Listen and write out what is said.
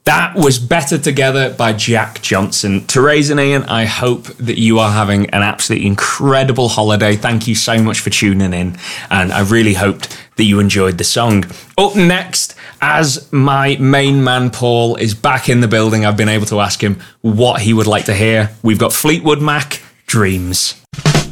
That was Better Together by Jack Johnson. Therese and Ian, I hope that you are having an absolutely incredible holiday. Thank you so much for tuning in, and I really hoped that you enjoyed the song. Up next, as my main man Paul is back in the building, I've been able to ask him what he would like to hear. We've got Fleetwood Mac, Dreams.